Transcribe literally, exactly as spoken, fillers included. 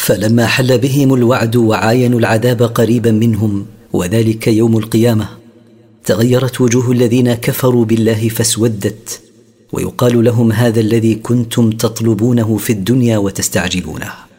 فلما حل بهم الوعد وعاينوا العذاب قريبا منهم وذلك يوم القيامة تغيرت وجوه الذين كفروا بالله فاسودت، ويقال لهم: هذا الذي كنتم تطلبونه في الدنيا وتستعجلونه.